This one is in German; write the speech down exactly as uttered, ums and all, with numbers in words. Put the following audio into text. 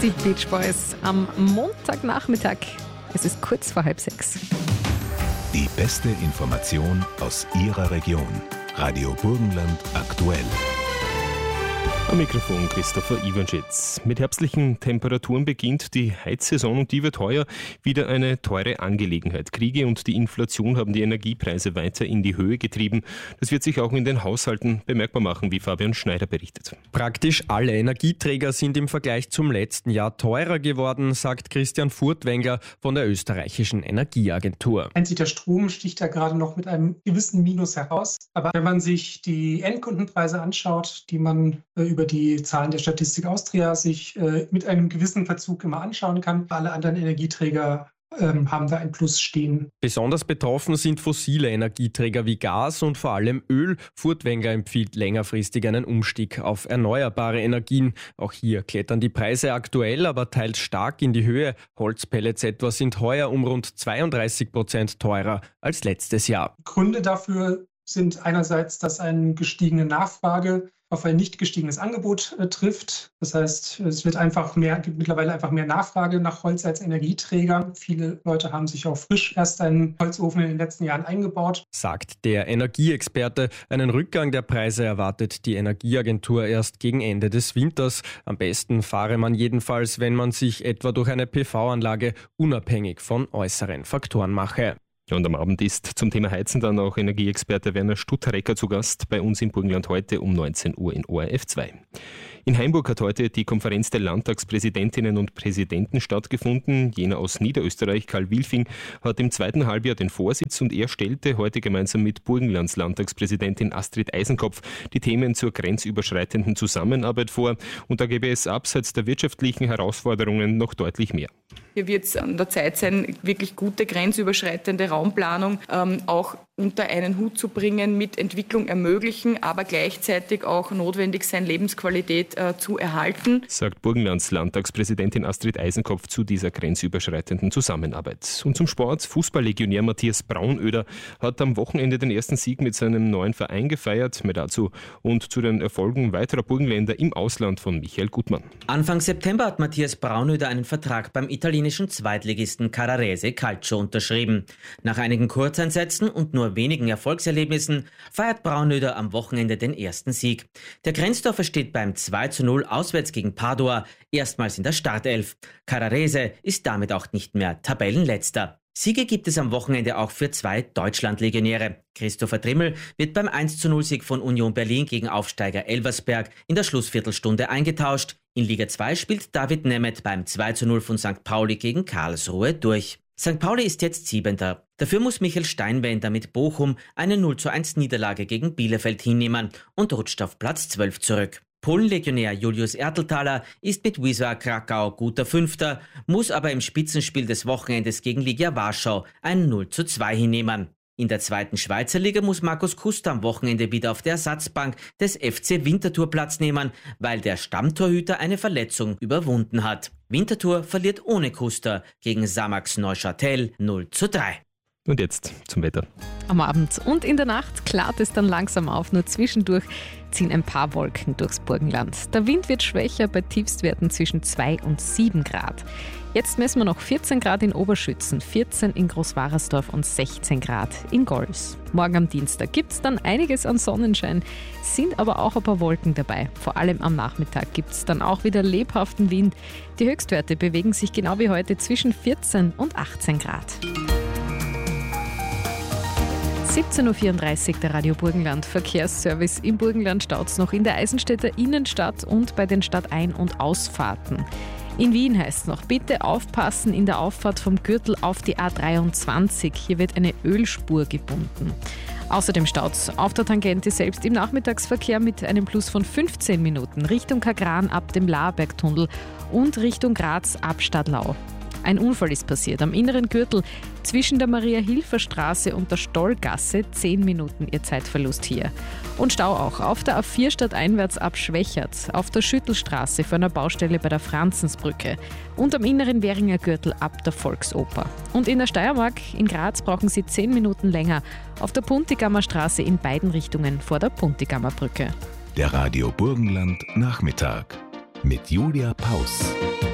die Beach Boys am Montagnachmittag. Es ist kurz vor halb sechs. Die beste Information aus Ihrer Region. Radio Burgenland aktuell. Am Mikrofon Christopher Iwanschitz. Mit herbstlichen Temperaturen beginnt die Heizsaison und die wird heuer wieder eine teure Angelegenheit. Kriege und die Inflation haben die Energiepreise weiter in die Höhe getrieben. Das wird sich auch in den Haushalten bemerkbar machen, wie Fabian Schneider berichtet. Praktisch alle Energieträger sind im Vergleich zum letzten Jahr teurer geworden, sagt Christian Furtwängler von der österreichischen Energieagentur. Einzig der Strom sticht da gerade noch mit einem gewissen Minus heraus. Aber wenn man sich die Endkundenpreise anschaut, die man äh, über die Zahlen der Statistik Austria sich äh, mit einem gewissen Verzug immer anschauen kann. Alle anderen Energieträger ähm, haben da ein Plus stehen. Besonders betroffen sind fossile Energieträger wie Gas und vor allem Öl. Furtwängler empfiehlt längerfristig einen Umstieg auf erneuerbare Energien. Auch hier klettern die Preise aktuell, aber teils stark in die Höhe. Holzpellets etwa sind heuer um rund zweiunddreißig Prozent teurer als letztes Jahr. Gründe dafür sind einerseits, dass eine gestiegene Nachfrage auf ein nicht gestiegenes Angebot äh, trifft. Das heißt, es wird einfach mehr, gibt mittlerweile einfach mehr Nachfrage nach Holz als Energieträger. Viele Leute haben sich auch frisch erst einen Holzofen in den letzten Jahren eingebaut. Sagt der Energieexperte. Einen Rückgang der Preise erwartet die Energieagentur erst gegen Ende des Winters. Am besten fahre man jedenfalls, wenn man sich etwa durch eine P V-Anlage unabhängig von äußeren Faktoren mache. Ja, und am Abend ist zum Thema Heizen dann auch Energieexperte Werner Stuttarecker zu Gast bei uns im Burgenland heute um neunzehn Uhr in O R F zwei. In Hainburg hat heute die Konferenz der Landtagspräsidentinnen und Präsidenten stattgefunden. Jener aus Niederösterreich, Karl Wilfing, hat im zweiten Halbjahr den Vorsitz und er stellte heute gemeinsam mit Burgenlands Landtagspräsidentin Astrid Eisenkopf die Themen zur grenzüberschreitenden Zusammenarbeit vor. Und da gäbe es abseits der wirtschaftlichen Herausforderungen noch deutlich mehr. Hier wird es an der Zeit sein, wirklich gute grenzüberschreitende Raumplanung ähm, auch unter einen Hut zu bringen, mit Entwicklung ermöglichen, aber gleichzeitig auch notwendig sein, Lebensqualität äh, zu erhalten. Sagt Burgenlands Landtagspräsidentin Astrid Eisenkopf zu dieser grenzüberschreitenden Zusammenarbeit. Und zum Sport. Fußballlegionär Matthias Braunöder hat am Wochenende den ersten Sieg mit seinem neuen Verein gefeiert. Mehr dazu und zu den Erfolgen weiterer Burgenländer im Ausland von Michael Gutmann. Anfang September hat Matthias Braunöder einen Vertrag beim italienischen Zweitligisten Carrarese Calcio unterschrieben. Nach einigen Kurzeinsätzen und nur wenigen Erfolgserlebnissen feiert Braunöder am Wochenende den ersten Sieg. Der Grenzdorfer steht beim zwei zu null auswärts gegen Padua erstmals in der Startelf. Carrarese ist damit auch nicht mehr Tabellenletzter. Siege gibt es am Wochenende auch für zwei Deutschlandlegionäre. Christopher Trimmel wird beim eins zu null Sieg von Union Berlin gegen Aufsteiger Elversberg in der Schlussviertelstunde eingetauscht. In Liga zwei spielt David Nemeth beim zwei zu null von Sankt Pauli gegen Karlsruhe durch. Sankt Pauli ist jetzt Siebenter. Dafür muss Michael Steinwender mit Bochum eine null zu eins Niederlage gegen Bielefeld hinnehmen und rutscht auf Platz zwölf zurück. Polenlegionär Julius Erteltaler ist mit Wisła Krakau guter Fünfter, muss aber im Spitzenspiel des Wochenendes gegen Legia Warschau ein null zu zwei hinnehmen. In der zweiten Schweizer Liga muss Markus Kuster am Wochenende wieder auf der Ersatzbank des F C Winterthur Platz nehmen, weil der Stammtorhüter eine Verletzung überwunden hat. Winterthur verliert ohne Kuster gegen Samax Neuchâtel null zu drei. Und jetzt zum Wetter. Am Abend und in der Nacht klart es dann langsam auf, nur zwischendurch ziehen ein paar Wolken durchs Burgenland. Der Wind wird schwächer bei Tiefstwerten zwischen zwei und sieben Grad. Jetzt messen wir noch vierzehn Grad in Oberschützen, vierzehn in Großwarersdorf und sechzehn Grad in Gols. Morgen am Dienstag gibt es dann einiges an Sonnenschein, sind aber auch ein paar Wolken dabei. Vor allem am Nachmittag gibt es dann auch wieder lebhaften Wind. Die Höchstwerte bewegen sich genau wie heute zwischen vierzehn und achtzehn Grad. siebzehn Uhr vierunddreißig, der Radio Burgenland Verkehrsservice. Im Burgenland staut es noch in der Eisenstädter Innenstadt und bei den Stadtein- und Ausfahrten. In Wien heißt es noch, bitte aufpassen in der Auffahrt vom Gürtel auf die A dreiundzwanzig. Hier wird eine Ölspur gebunden. Außerdem staut es auf der Tangente selbst im Nachmittagsverkehr mit einem Plus von fünfzehn Minuten Richtung Kagran ab dem Laarbergtunnel und Richtung Graz ab Stadlau. Ein Unfall ist passiert am inneren Gürtel zwischen der Maria-Hilfer-Straße und der Stollgasse. Zehn Minuten ihr Zeitverlust hier. Und Stau auch auf der A vier stadteinwärts ab Schwächert, auf der Schüttelstraße vor einer Baustelle bei der Franzensbrücke und am inneren Währinger Gürtel ab der Volksoper. Und in der Steiermark in Graz brauchen Sie zehn Minuten länger auf der Puntigammer Straße in beiden Richtungen vor der Puntigammer Brücke. Der Radio Burgenland Nachmittag mit Julia Paus.